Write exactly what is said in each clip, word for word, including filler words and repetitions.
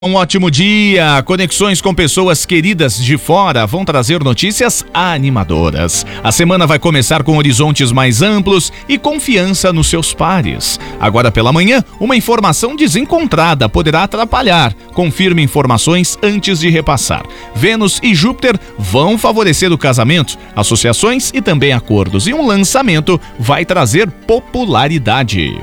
Um ótimo dia! Conexões com pessoas queridas de fora vão trazer notícias animadoras. A semana vai começar com horizontes mais amplos e confiança nos seus pares. Agora pela manhã, uma informação desencontrada poderá atrapalhar. Confirme informações antes de repassar. Vênus e Júpiter vão favorecer o casamento, associações e também acordos. E um lançamento vai trazer popularidade.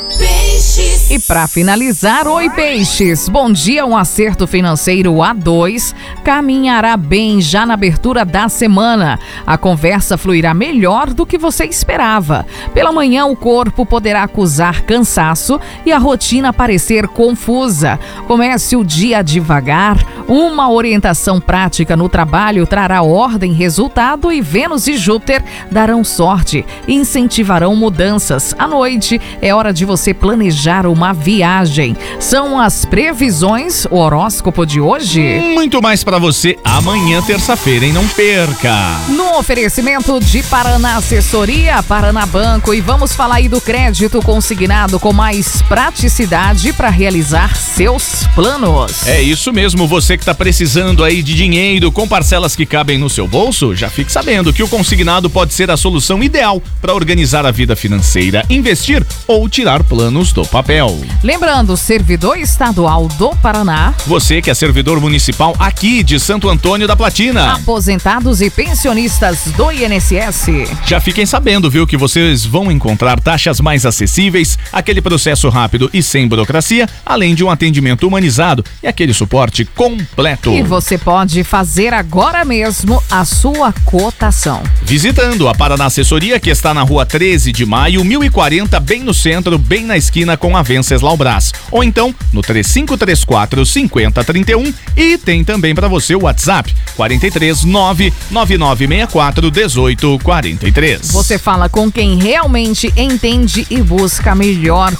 E para finalizar, oi peixes, bom dia, um acerto financeiro A dois caminhará bem já na abertura da semana. A conversa fluirá melhor do que você esperava. Pela manhã o corpo poderá acusar cansaço e a rotina parecer confusa. Comece o dia devagar, uma orientação prática no trabalho trará ordem, resultado e Vênus e Júpiter darão sorte e incentivarão mudanças. À noite é hora de você planejar uma uma viagem. São as previsões, o horóscopo de hoje. Muito mais para você amanhã, terça-feira, hein? Não perca! No oferecimento de Paraná Assessoria, Paraná Banco, e vamos falar aí do crédito consignado com mais praticidade para realizar seus planos. É isso mesmo, você que está precisando aí de dinheiro com parcelas que cabem no seu bolso, já fique sabendo que o consignado pode ser a solução ideal para organizar a vida financeira, investir ou tirar planos do papel. Lembrando, servidor estadual do Paraná. Você que é servidor municipal aqui de Santo Antônio da Platina. Aposentados e pensionistas do I N S S. Já fiquem sabendo, viu, que vocês vão encontrar taxas mais acessíveis, aquele processo rápido e sem burocracia, além de um atendimento humanizado e aquele suporte completo. E você pode fazer agora mesmo a sua cotação. Visitando a Paraná Assessoria, que está na rua treze de maio, mil e quarenta, bem no centro, bem na esquina com a Venceslau Brás, ou então no três cinco três quatro, cinco zero três um, e tem também para você o WhatsApp quatro três nove, nove nove seis quatro, um oito quatro três. Você fala com quem realmente entende e busca a melhor